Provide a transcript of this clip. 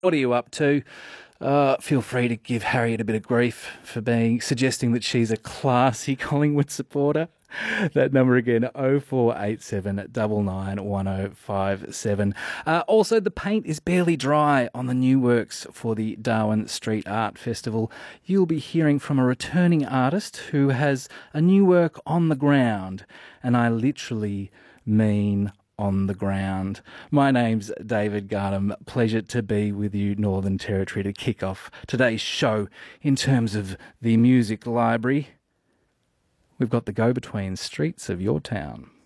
What are you up to? Feel free to give Harriet a bit of grief for suggesting that she's a classy Collingwood supporter. That number again, 0487 991057. Also, the paint is barely dry on the new works for the Darwin Street Art Festival. You'll be hearing from a returning artist who has a new work on the ground, and I literally mean on the ground. My name's David Garnham. Pleasure to be with you, Northern Territory, to kick off today's show. In terms of the music library, we've got the go-between streets of your town.